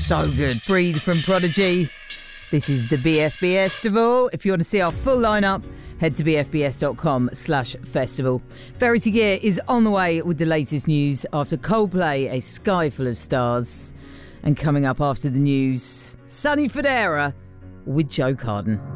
So good. Breathe from Prodigy. This is the BFBestival. If you want to see our full lineup, head to bfbs.com/festival. Verity Gear is on the way with the latest news after Coldplay, A Sky Full of Stars. And coming up after the news, Sonny Fodera with Joe Carden.